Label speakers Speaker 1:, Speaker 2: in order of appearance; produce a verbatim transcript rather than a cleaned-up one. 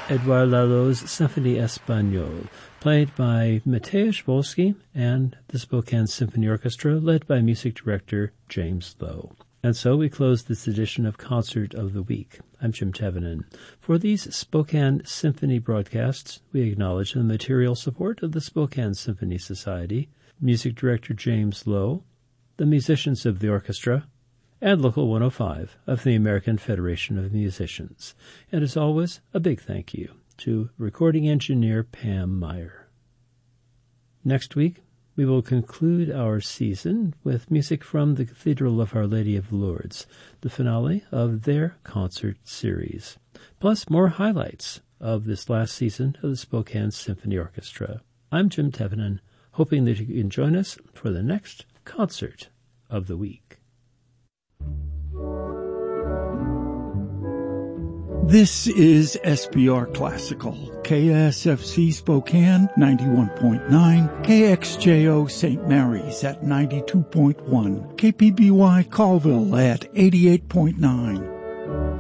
Speaker 1: Edouard Lalo's Symphonie Espagnole, played by Mateusz Wolski and the Spokane Symphony Orchestra, led by music director James Lowe. And so we close this edition of Concert of the Week. I'm Jim Tevenin. For these Spokane Symphony broadcasts, we acknowledge the material support of the Spokane Symphony Society, music director James Lowe, the musicians of the orchestra, and Local one oh five of the American Federation of Musicians. And as always, a big thank you to recording engineer Pam Meyer. Next week, we will conclude our season with music from the Cathedral of Our Lady of Lourdes, the finale of their concert series, plus more highlights of this last season of the Spokane Symphony Orchestra. I'm Jim Tevenin, hoping that you can join us for the next Concert of the Week.
Speaker 2: This is S B R Classical, K S F C Spokane ninety-one point nine, K X J O Saint Mary's at ninety-two point one, K P B Y Colville at eighty-eight point nine,